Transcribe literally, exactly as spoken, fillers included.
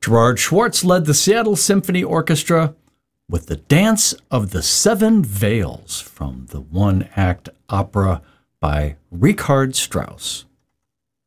Gerard Schwartz led the Seattle Symphony Orchestra with the Dance of the Seven Veils from the one-act opera by Richard Strauss.